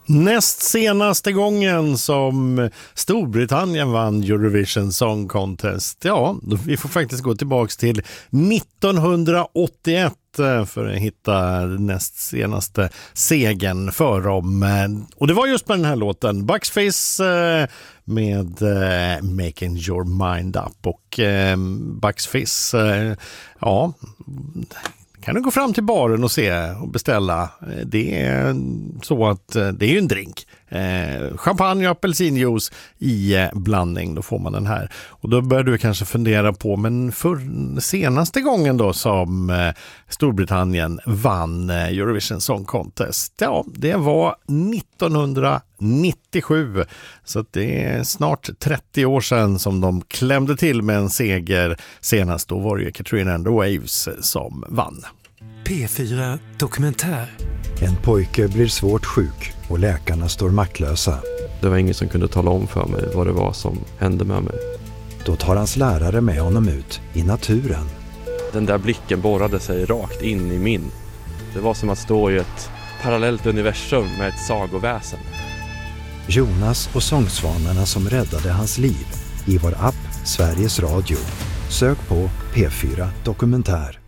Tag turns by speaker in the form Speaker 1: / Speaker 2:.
Speaker 1: Näst senaste gången som Storbritannien vann Eurovision Song Contest, vi får faktiskt gå tillbaks till 1981 för att hitta näst senaste segern för dem. Och det var just med den här låten, Bucks Fizz med Making Your Mind Up. Och Bucks Fizz, kan du gå fram till baren och se och beställa. Det är så att det är ju en drink. Champagne och apelsinjuice i blandning, då får man den här. Och då börjar du kanske fundera på, men för senaste gången då som Storbritannien vann Eurovision Song Contest, det var 1997. Så att det är snart 30 år sedan som de klämde till med en seger. Senast då var det ju Katrina and the Waves som vann.
Speaker 2: P4 Dokumentär.
Speaker 3: En pojke blir svårt sjuk och läkarna står maktlösa.
Speaker 4: Det var ingen som kunde tala om för mig vad det var som hände med mig.
Speaker 3: Då tar hans lärare med honom ut i naturen.
Speaker 4: Den där blicken borrade sig rakt in i min. Det var som att stå i ett parallellt universum med ett sagoväsen.
Speaker 3: Jonas och sångsvanarna som räddade hans liv i vår app Sveriges Radio. Sök på P4 Dokumentär.